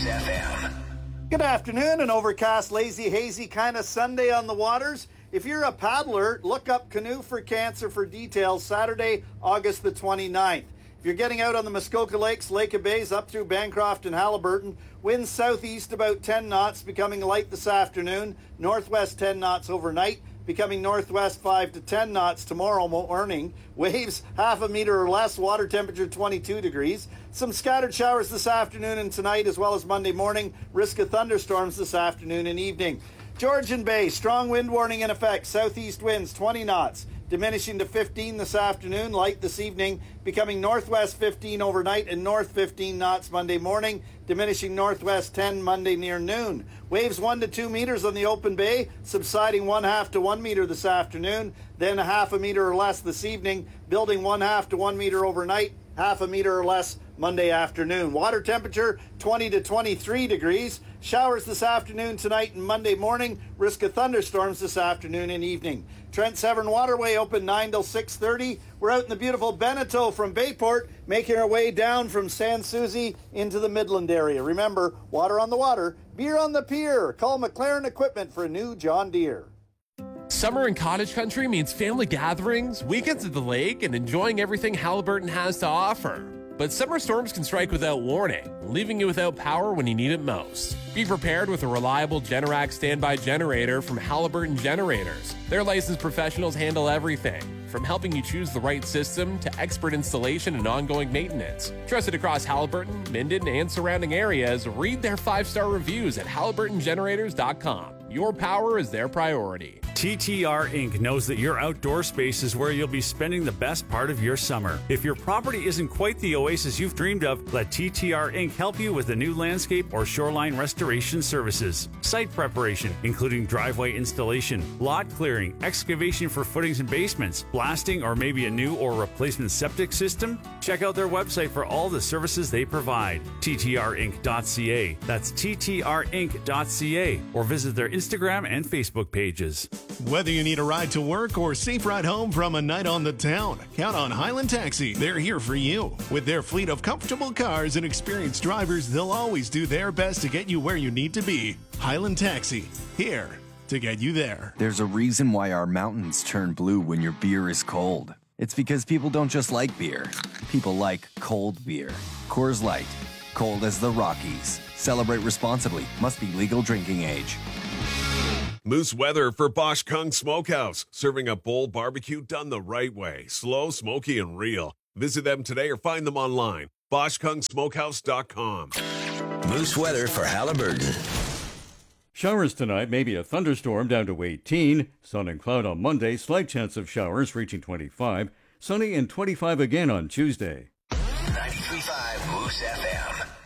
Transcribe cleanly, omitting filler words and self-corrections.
Moose FM. Good afternoon. An overcast, lazy, hazy kind of Sunday on the waters. If you're a paddler, look up Canoe for Cancer for details. Saturday, August the 29th. If you're getting out on the Muskoka Lakes, Lake of Bays, up through Bancroft and Haliburton, winds southeast about 10 knots, becoming light this afternoon. Northwest 10 knots overnight, becoming northwest 5 to 10 knots tomorrow morning. Waves half a meter or less, water temperature 22 degrees. Some scattered showers this afternoon and tonight, as well as Monday morning. Risk of thunderstorms this afternoon and evening. Georgian Bay, strong wind warning in effect. Southeast winds 20 knots, diminishing to 15 this afternoon, light this evening, becoming northwest 15 overnight and north 15 knots Monday morning, diminishing northwest 10 Monday near noon. Waves 1 to 2 meters on the open bay, subsiding 1/2 to 1 meter this afternoon, then a half a meter or less this evening, building 1/2 to 1 meter overnight, half a meter or less Monday afternoon. Water temperature 20 to 23 degrees. Showers this afternoon, tonight, and Monday morning. Risk of thunderstorms this afternoon and evening. Trent Severn Waterway open 9 till 6:30. We're out in the beautiful Beneteau from Bayport, making our way down from San Souci into the Midland area. Remember, water on the water, beer on the pier. Call McLaren Equipment for a new John Deere. Summer in cottage country means family gatherings, weekends at the lake, and enjoying everything Haliburton has to offer. But summer storms can strike without warning, leaving you without power when you need it most. Be prepared with a reliable Generac standby generator from Haliburton Generators. Their licensed professionals handle everything, from helping you choose the right system to expert installation and ongoing maintenance. Trusted across Haliburton, Minden, and surrounding areas, read their 5-star reviews at HaliburtonGenerators.com. Your power is their priority. TTR Inc. knows that your outdoor space is where you'll be spending the best part of your summer. If your property isn't quite the oasis you've dreamed of, let TTR Inc. help you with the new landscape or shoreline restoration services. Site preparation, including driveway installation, lot clearing, excavation for footings and basements, blasting, or maybe a new or replacement septic system? Check out their website for all the services they provide. TTRinc.ca. That's TTRinc.ca. Or visit their Instagram and Facebook pages. Whether you need a ride to work or safe ride home from a night on the town, count on Highland Taxi. They're here for you. With their fleet of comfortable cars and experienced drivers, they'll always do their best to get you where you need to be. Highland Taxi, here to get you there. There's a reason why our mountains turn blue when your beer is cold. It's because people don't just like beer. People like cold beer. Coors Light, cold as the Rockies. Celebrate responsibly. Must be legal drinking age. Moose weather for Bosch Kung Smokehouse. Serving a bowl barbecue done the right way. Slow, smoky, and real. Visit them today or find them online. BoschKungSmokehouse.com. Moose weather for Haliburton. Showers tonight, maybe a thunderstorm down to 18. Sun and cloud on Monday, slight chance of showers reaching 25. Sunny and 25 again on Tuesday. 93.5 Moose FM.